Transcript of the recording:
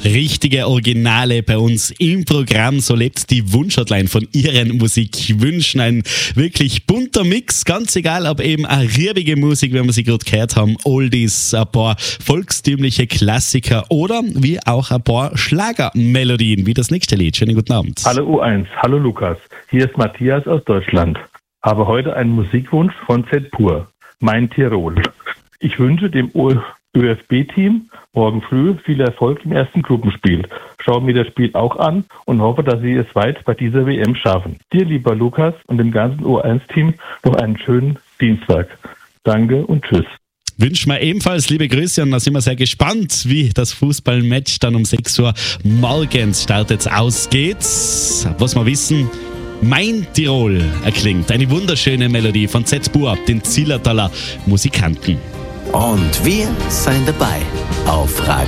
Richtige Originale bei uns im Programm. So lebt die Wunschhotline von Ihren Musikwünschen. Ein wirklich bunter Mix, ganz egal, ob eben eine riebige Musik, wie wir sie gerade gehört haben, Oldies, ein paar volkstümliche Klassiker oder wie auch ein paar Schlagermelodien, wie das nächste Lied. Schönen guten Abend. Hallo U1, hallo Lukas. Hier ist Matthias aus Deutschland. Habe heute einen Musikwunsch von Z-Pur, Mein Tirol. Ich wünsche dem ÖFB-Team morgen früh viel Erfolg im ersten Gruppenspiel. Schaue mir das Spiel auch an und hoffe, dass sie es weit bei dieser WM schaffen. Dir, lieber Lukas, und dem ganzen U1-Team noch einen schönen Dienstag. Danke und tschüss. Wünschen wir ebenfalls liebe Grüße und da sind wir sehr gespannt, wie das Fußballmatch dann um 6 Uhr morgens startet. Aus geht's. Was wir wissen, Mein Tirol erklingt. Eine wunderschöne Melodie von Z-Pur, den Zillertaler Musikanten. Und wir sind dabei auf Radio